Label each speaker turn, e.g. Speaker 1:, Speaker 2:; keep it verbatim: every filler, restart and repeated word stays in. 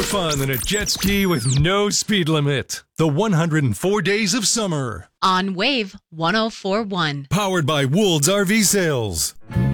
Speaker 1: fun than a jet ski with no speed limit. The one hundred four Days of Summer.
Speaker 2: On Wave one oh four point one.
Speaker 1: Powered by Woold's R V Sales.